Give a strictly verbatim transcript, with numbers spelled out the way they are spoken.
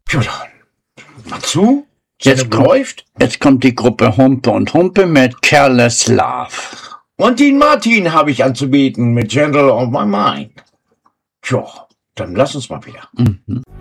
Ja, dann. Mal zu. Jetzt kommt, läuft. jetzt kommt die Gruppe Humpe und Humpe mit Careless Love. Und den Martin habe ich anzubieten mit Gentle on My Mind. Tja, dann lass uns mal wieder. Mhm.